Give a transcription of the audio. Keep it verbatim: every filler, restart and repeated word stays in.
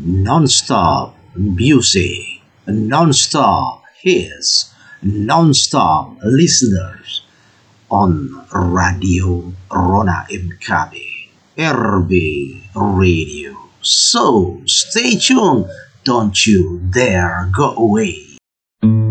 non-stop music, non-stop hits, non-stop listeners on Radio Rona M K B, R B Radio. So stay tuned, don't you dare go away.